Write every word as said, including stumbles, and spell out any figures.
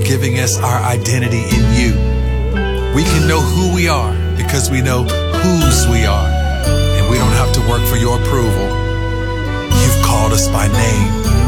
giving us our identity in you. We can know who we are because we know whose we are, and we don't have to work for your approval. You've called us by name.